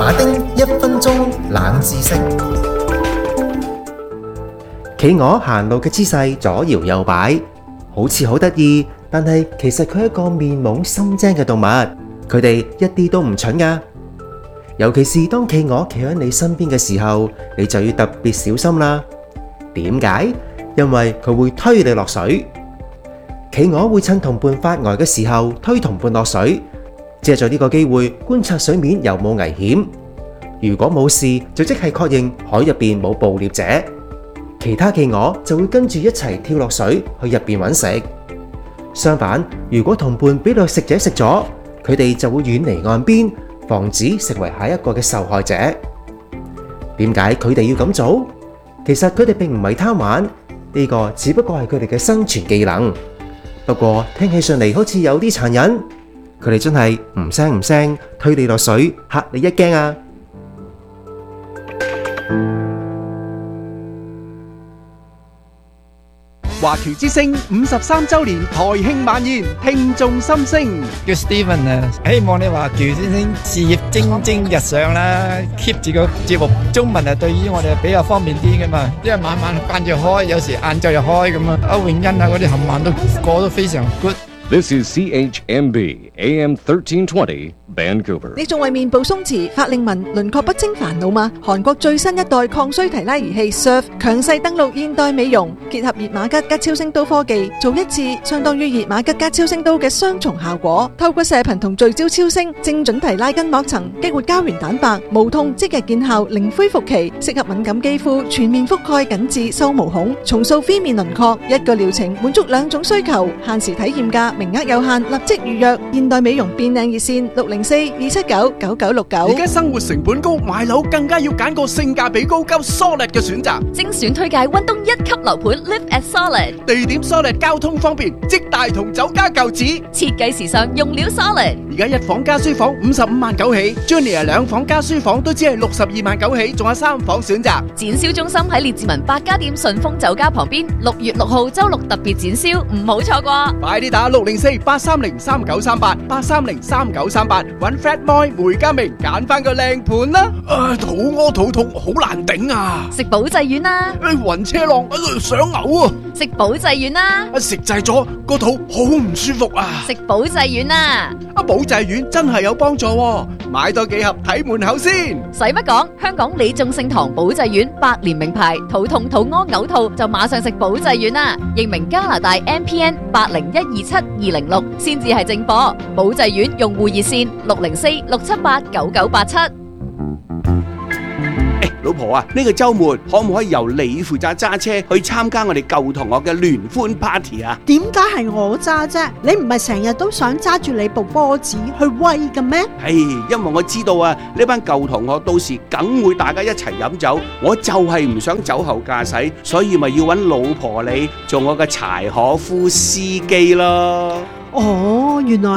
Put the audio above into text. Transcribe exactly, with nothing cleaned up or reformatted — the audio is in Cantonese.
馬丁一分鐘冷知識。企鵝行路嘅姿勢左搖右擺，好似好得意，但係其實佢係一個面懵心精嘅動物，佢哋一啲都唔蠢㗎。尤其是當企鵝企喺你身邊嘅時候，你就要特別小心啦。點解？因為佢會推你落水。企鵝會趁同伴發呆嘅時候推同伴落水，借助呢個機會觀察水面有冇危險。如果冇事，就即係確認海入邊冇捕獵者。其他企鵝就會跟住一齊跳落水去入邊揾食。相反，如果同伴俾掠食者食咗，佢哋就會遠離岸邊，防止成為下一個嘅受害者。點解佢哋要咁做？其實佢哋並唔係貪玩，呢個只不過係佢哋嘅生存技能。不過聽起上嚟好似有啲殘忍，佢哋真係唔聲唔聲推你落水，嚇你一驚啊！ 華僑之聲五十三週年台慶晚宴，聽眾心聲。 叫 Steven 啊，希望你華僑之聲事業蒸蒸日上啦 ，keep 住個節目。中文啊，對於我哋比較方便啲噶嘛，因為晚晚慣住開，有時晏晝又開咁啊。歐永欣啊，嗰啲冚唪唥都過得非常 good。 This is C H M B A M thirteen twenty Vancouver。 你仲為面部鬆弛、法令紋、輪廓不清煩惱嗎？韓國最新一代抗衰提拉儀器 Surf 強勢登陸現代美容，結合熱瑪吉加超聲刀科技，做一次相當於熱瑪吉加超聲刀嘅雙重效果。透過射頻同聚焦超聲，精準提拉筋膜層，激活膠原蛋白，無痛即日見效，零恢復期，適合敏感肌膚，全面覆蓋緊致收毛孔，重塑 V 面輪廓。一個療程滿足兩種需求，限時體驗價，名額有限，立即預約。現代美容變靚熱線六零四二七九九九六九。 而家生活成本高，買樓更加要揀個性價比高、夠 solid 嘅選擇。 精選推介溫東一級樓盤 Live at Solid， 地點 solid， 交通方便，即大同酒家舊址， 設計時尚，用料 solid。 而家一房加書房五十五萬九起 ，Junior 兩房加書房都只係六十二萬九起，仲有三房選擇。 展銷中心喺列治文百家店順豐酒家旁邊，六月六號周六特別展銷，唔好錯過。 快啲打六零四八三零三九三八八三零三九三八，揾 Fred Moy 梅家明揀翻個靚盤啦！啊，肚屙肚痛，好難頂啊！ 食保濟丸啦！ 誒，暈車浪，想嘔啊！ 食保濟丸啦！ 啊，食滯咗個肚好唔舒服啊！ 食保濟丸啦！ 啊，保濟丸真係有幫助喎，買多幾盒睇門口先。 使乜講？香港李眾聖堂保濟丸百年名牌，肚痛肚屙嘔吐就馬上食保濟丸啦！認明加拿大 M P N 八零一二七二零六先至係正貨。保濟丸用戶熱線六零四六七八九九八七。 老婆啊，呢個週末可唔可以由你負責揸車去參加我哋舊同學嘅聯歡 party 啊？ 點解係我揸啫？你唔係成日都想揸住你部波子去威嘅咩？ 係，因為我知道啊，呢班舊同學到時梗會大家一齊飲酒，我就係唔想酒後駕駛，所以咪要揾老婆你做我嘅柴可夫司機咯。 哦，原來